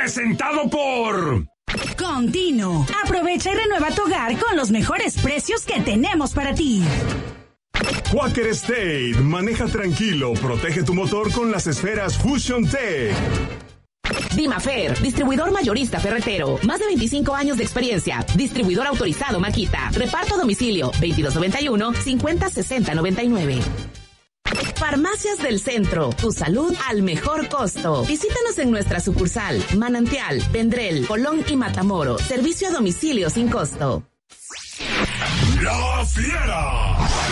presentado por... Continuo. Aprovecha y renueva tu hogar con los mejores precios que tenemos para ti. Quaker State. Maneja tranquilo. Protege tu motor con las esferas Fusion Tech. Dimafer, distribuidor mayorista ferretero. Más de 25 años de experiencia. Distribuidor autorizado Makita. Reparto a domicilio 2291-506099. Farmacias del Centro. Tu salud al mejor costo. Visítanos en nuestra sucursal Manantial, Vendrell, Colón y Matamoros. Servicio a domicilio sin costo. La Fiera.